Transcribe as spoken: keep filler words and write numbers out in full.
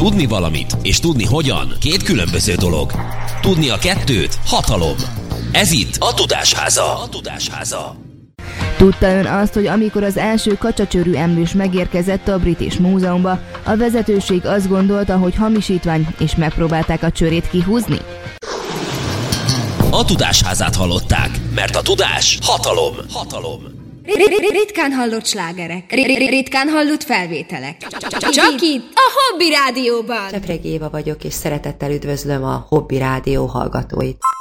Tudni valamit és tudni hogyan két különböző dolog. Tudni a kettőt hatalom. Ez itt a Tudásháza. A Tudásháza. Tudta ön azt, hogy amikor az első kacsacsőrű emlős megérkezett a British Múzeumba, a vezetőség azt gondolta, hogy hamisítvány, és megpróbálták a csőrét kihúzni? A Tudásházát hallották, mert a tudás hatalom. Hatalom. Ritkán hallott slágerek, ritkán hallott felvételek. Csak itt, a Hobby Rádióban. Csepregi Éva vagyok, és szeretettel üdvözlöm a Hobby Rádió hallgatóit.